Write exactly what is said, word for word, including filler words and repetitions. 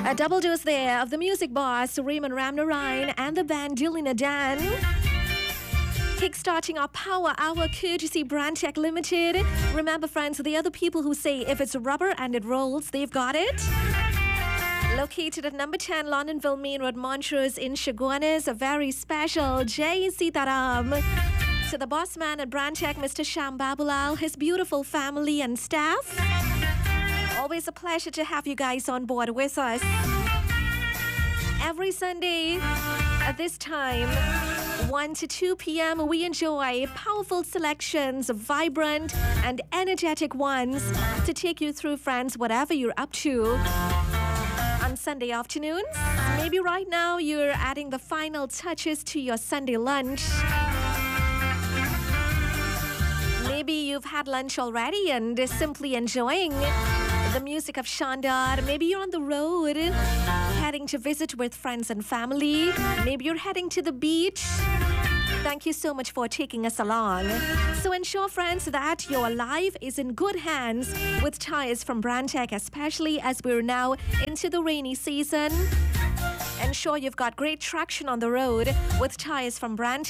A double dose there of the music boss Raymond Ramnarine and the band Dilina Dan. Kickstarting our Power Hour courtesy Brandtech Limited. Remember, friends, the other people who say if it's rubber and it rolls, they've got it. Located at number ten Londonville Main Road, Montrose in Chaguanas, a very special Jai Sitaram to the boss man at Brandtech, Mister Sham Babulal, his beautiful family and staff. Always a pleasure to have you guys on board with us. Every Sunday at this time, one to two p.m., we enjoy powerful selections of vibrant and energetic ones to take you through, friends, whatever you're up to on Sunday afternoons. Maybe right now you're adding the final touches to your Sunday lunch. Maybe you've had lunch already and is simply enjoying the music of Shandar. Maybe you're on the road, heading to visit with friends and family. Maybe you're heading to the beach. Thank you so much for taking us along. So ensure, friends, that your life is in good hands with tires from Brandtech, especially as we're now into the rainy season. Ensure you've got great traction on the road with tires from Brandtech.